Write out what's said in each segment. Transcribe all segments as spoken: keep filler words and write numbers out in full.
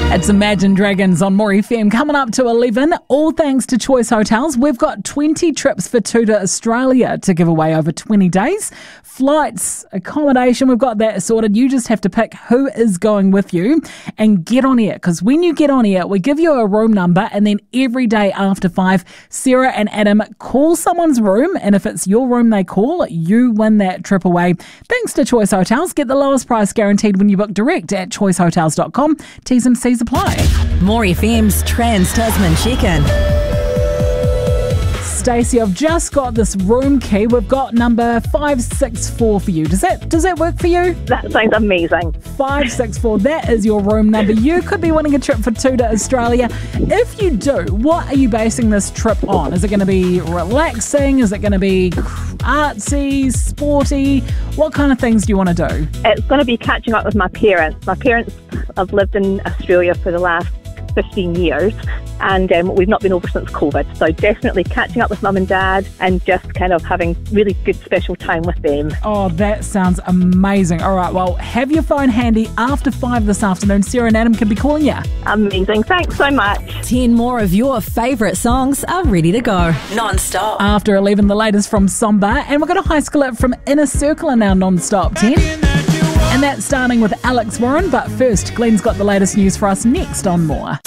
It's Imagine Dragons on More F M. Coming up to eleven, all thanks to Choice Hotels. We've got twenty trips for two to Australia to give away over twenty days. Flights, accommodation, we've got that sorted. You just have to pick who is going with you and get on air. Because when you get on air, we give you a room number, and then every day after five, Sarah and Adam call someone's room. And if it's your room they call, you win that trip away. Thanks to Choice Hotels. Get the lowest price guaranteed when you book direct at choice hotels dot com. T's and C's apply. More F M's Trans-Tasman check-in. Stacey, I've just got this room key. We've got number five six four for you. Does that does that work for you? That sounds amazing. five six four, that is your room number. You could be winning a trip for two to Australia. If you do, what are you basing this trip on? Is it going to be relaxing? Is it going to be artsy, sporty? What kind of things do you want to do? It's going to be catching up with my parents. My parents have lived in Australia for the last fifteen years, and um, we've not been over since COVID, so definitely catching up with mum and dad and just kind of having really good special time with them. Oh, that sounds amazing. All right, well, have your phone handy. After five this afternoon, Sarah and Adam can be calling you. Amazing, thanks so much. ten more of your favourite songs are ready to go. Non-stop. After eleven, the latest from Somba, and we're going to high school it from Inner Circle in our non-stop ten. And that's starting with Alex Warren, but first, Glenn's got the latest news for us next on More.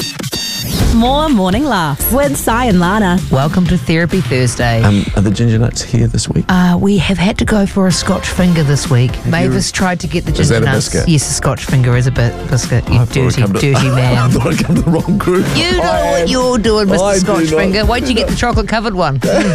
More Morning Laughs with Si and Lana. Welcome to Therapy Thursday. Um, are the ginger nuts here this week? Uh, we have had to go for a Scotch finger this week. Mavis tried to get the ginger Is that a nuts. biscuit? Yes, a Scotch finger is a bit biscuit. You I thought I'd dirty, come to- dirty I man. thought I'd come to the wrong group. You know I what am- you're doing, Mister I do Scotch not- finger. Why don't you get the chocolate covered one?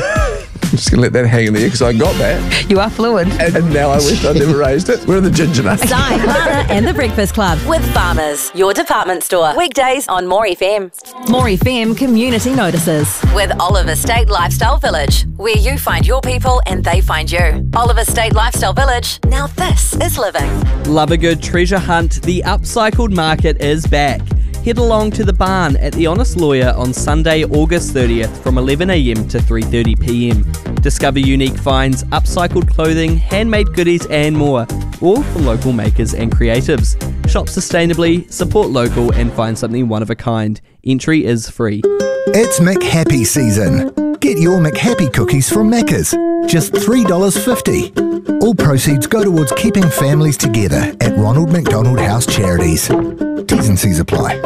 I'm just going to let that hang in the air because I got that. You are fluent. And, and now I wish I'd never raised it. Where are the ginger nuts? Si, Lana and the Breakfast Club with Farmers, your department store. Weekdays on More F M. More F M Community Notices with Oliver State Lifestyle Village, where you find your people and they find you. Oliver State Lifestyle Village. Now this is living. Love a good treasure hunt. The upcycled market is back. Head along to the barn at The Honest Lawyer on Sunday, August thirtieth from eleven a m to three thirty p m. Discover unique finds, upcycled clothing, handmade goodies and more, all from local makers and creatives. Shop sustainably, support local and find something one of a kind. Entry is free. It's McHappy season. Get your McHappy cookies from Macca's. Just three dollars fifty. All proceeds go towards keeping families together at Ronald McDonald House Charities. T's and C's apply.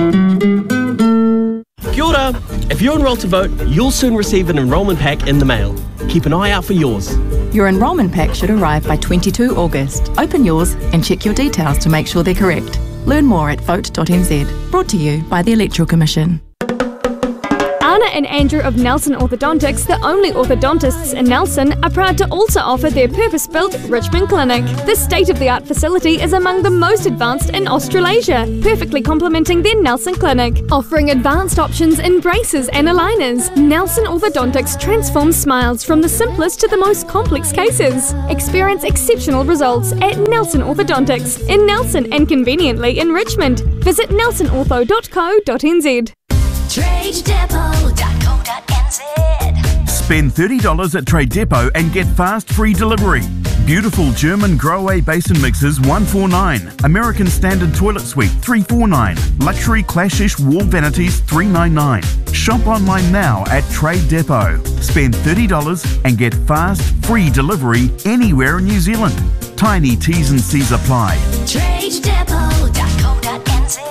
Kia ora. If you're enrolled to vote, you'll soon receive an enrolment pack in the mail. Keep an eye out for yours. Your enrolment pack should arrive by the twenty-second of August. Open yours and check your details to make sure they're correct. Learn more at vote dot n z. Brought to you by the Electoral Commission. Anna and Andrew of Nelson Orthodontics, the only orthodontists in Nelson, are proud to also offer their purpose-built Richmond Clinic. This state-of-the-art facility is among the most advanced in Australasia, perfectly complementing their Nelson Clinic. Offering advanced options in braces and aligners, Nelson Orthodontics transforms smiles from the simplest to the most complex cases. Experience exceptional results at Nelson Orthodontics in Nelson and conveniently in Richmond. Visit nelson ortho dot co dot n z. trade depot dot co dot n z. Spend thirty dollars at Trade Depot and get fast free delivery. Beautiful German Grohe basin mixers one forty-nine. American Standard Toilet Suite three forty-nine. Luxury Clashish wall vanities three ninety-nine. Shop online now at Trade Depot. Spend thirty dollars and get fast free delivery anywhere in New Zealand. Tiny T's and C's apply. trade depot dot co dot n z.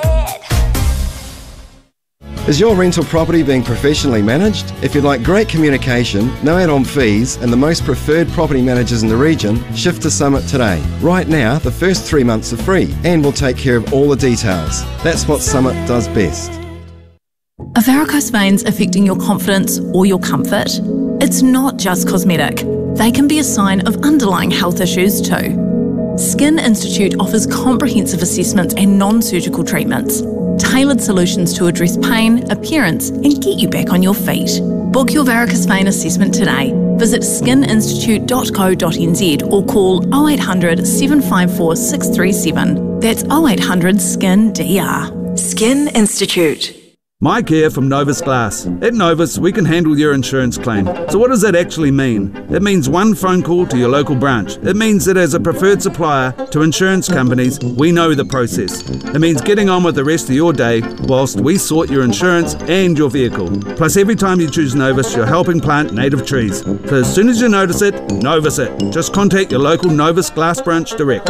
Is your rental property being professionally managed? If you'd like great communication, no add-on fees, and the most preferred property managers in the region, shift to Summit today. Right now, the first three months are free, and we'll take care of all the details. That's what Summit does best. Are varicose veins affecting your confidence or your comfort? It's not just cosmetic. They can be a sign of underlying health issues too. Skin Institute offers comprehensive assessments and non-surgical treatments. Tailored solutions to address pain, appearance and get you back on your feet. Book your varicose vein assessment today. Visit skin institute dot co dot n z or call oh eight hundred, seven five four, six three seven. That's oh eight hundred, S K I N, D R. Skin Institute. Mike from Novus Glass. At Novus, we can handle your insurance claim. So what does that actually mean? It means one phone call to your local branch. It means that as a preferred supplier to insurance companies, we know the process. It means getting on with the rest of your day whilst we sort your insurance and your vehicle. Plus, every time you choose Novus, you're helping plant native trees. So as soon as you notice it, Novus it. Just contact your local Novus Glass branch direct.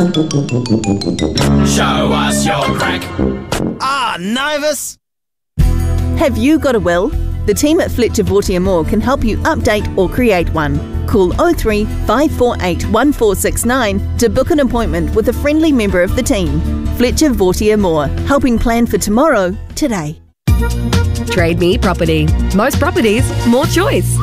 Show us your crack. Ah, Novus! Have you got a will? The team at Fletcher Vautier Moore can help you update or create one. Call oh three, five four eight, one four six nine to book an appointment with a friendly member of the team. Fletcher Vautier Moore, helping plan for tomorrow, today. Trade Me Property. Most properties, more choice.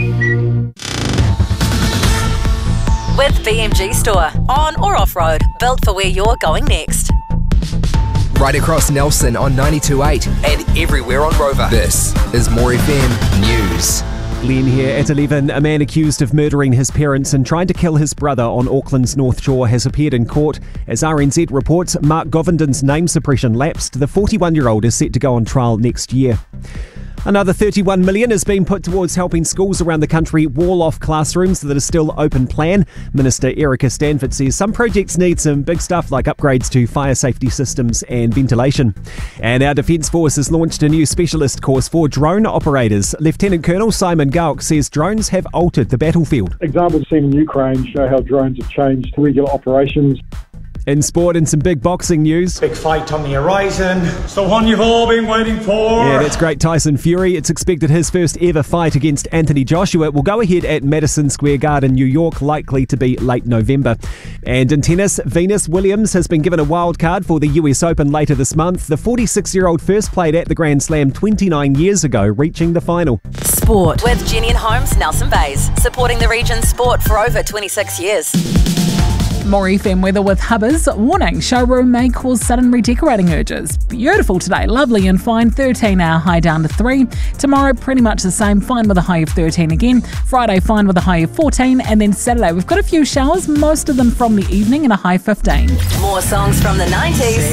With B M G Store. On or off-road. Built for where you're going next. Right across Nelson on ninety-two point eight and everywhere on Rover. This is More F M News. Glenn here at eleven. A man accused of murdering his parents and trying to kill his brother on Auckland's North Shore has appeared in court. As R N Z reports, Mark Govindon's name suppression lapsed. The forty-one-year-old is set to go on trial next year. Another thirty-one million dollars has been put towards helping schools around the country wall off classrooms that are still open plan. Minister Erica Stanford says some projects need some big stuff like upgrades to fire safety systems and ventilation. And our Defence Force has launched a new specialist course for drone operators. Lieutenant Colonel Simon Gauk says drones have altered the battlefield. Examples seen in Ukraine show how drones have changed regular operations. In sport and some big boxing news. Big fight on the horizon. It's the one you've all been waiting for. Yeah, that's great. Tyson Fury. It's expected his first ever fight against Anthony Joshua will go ahead at Madison Square Garden, New York, likely to be late November. And in tennis, Venus Williams has been given a wild card for the U S Open later this month. The forty-six-year-old first played at the Grand Slam twenty-nine years ago, reaching the final. Sport. With Jenny and Holmes, Nelson Bays. Supporting the region's sport for over twenty-six years. More F M weather with Hubbers. Warning, showroom may cause sudden redecorating urges. Beautiful today, lovely and fine. thirteen hour high down to three. Tomorrow, pretty much the same, fine with a high of thirteen again. Friday, fine with a high of fourteen. And then Saturday, we've got a few showers, most of them from the evening and a high fifteen. More songs from the nineties.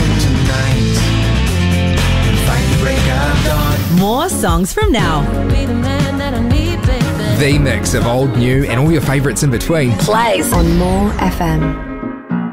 More songs from now. The mix of old, new and all your favourites in between Plays on More F M.